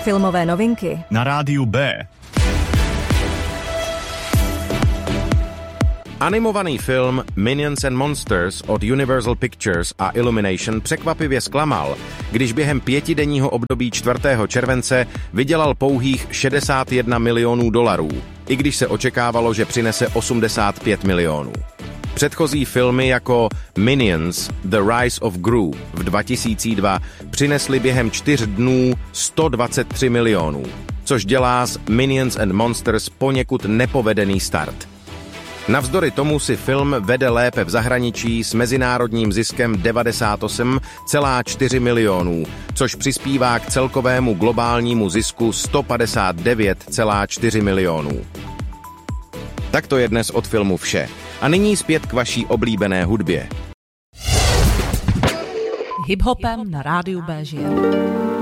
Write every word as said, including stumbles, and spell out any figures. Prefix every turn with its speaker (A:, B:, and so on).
A: Filmové novinky
B: na rádiu B.
C: Animovaný film Minions and Monsters od Universal Pictures a Illumination překvapivě zklamal, když během pětidenního období čtvrtého července vydělal pouhých šedesát jedna milionů dolarů, i když se očekávalo, že přinese osmdesát pět milionů. Předchozí filmy jako Minions The Rise of Gru v dva tisíce dva přinesly během čtyř dnů sto dvacet tři milionů, což dělá z Minions and Monsters poněkud nepovedený start. Navzdory tomu si film vede lépe v zahraničí s mezinárodním ziskem devadesát osm celá čtyři milionů, což přispívá k celkovému globálnímu zisku sto padesát devět celá čtyři milionů. Tak to je dnes od filmu vše. A nyní zpět k vaší oblíbené hudbě.
D: Hiphopem na rádiu B žije.